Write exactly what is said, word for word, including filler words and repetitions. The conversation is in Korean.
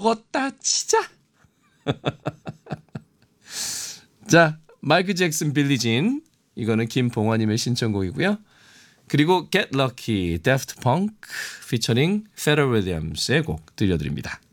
먹었다 치자. 자, 마이클 잭슨 빌리진. 이거는 김봉화님의 신청곡이고요. 그리고 Get Lucky, Daft Punk featuring Pharrell Williams의 곡 들려드립니다.